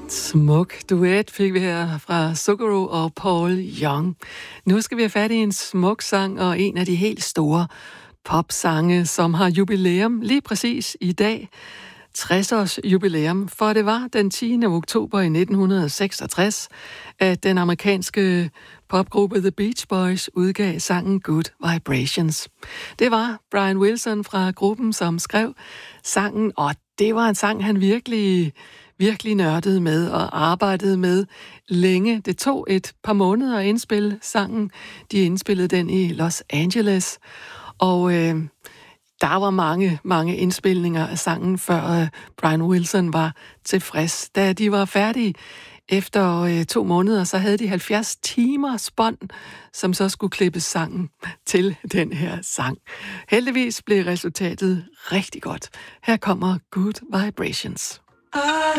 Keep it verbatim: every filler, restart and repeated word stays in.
Smuk duet fik vi her fra Zucchero og Paul Young. Nu skal vi have fat i en smuk sang og en af de helt store popsange, som har jubilæum lige præcis i dag. tres års jubilæum, for det var den tiende oktober i nitten seksogtres, at den amerikanske popgruppe The Beach Boys udgav sangen Good Vibrations. Det var Brian Wilson fra gruppen, som skrev sangen, og det var en sang, han virkelig, virkelig nørdede med og arbejdede med længe. Det tog et par måneder at indspille sangen. De indspillede den i Los Angeles, og øh, der var mange, mange indspilninger af sangen, før øh, Brian Wilson var tilfreds. Da de var færdige efter øh, to måneder, så havde de halvfjerds timer bånd, som så skulle klippe sangen til den her sang. Heldigvis blev resultatet rigtig godt. Her kommer Good Vibrations.